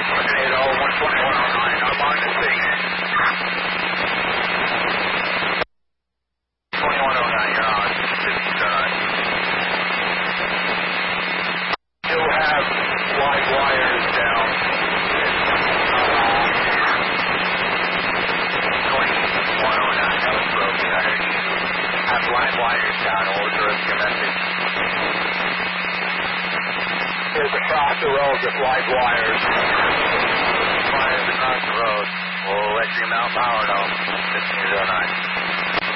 12109, I'm on the station. 2109, you're on. Still have live wires down. 2109, that was broken. I heard you have live wires down. Order of your message. There's across the road with live wires. Wires across the road. We'll let you mount power now. 1509.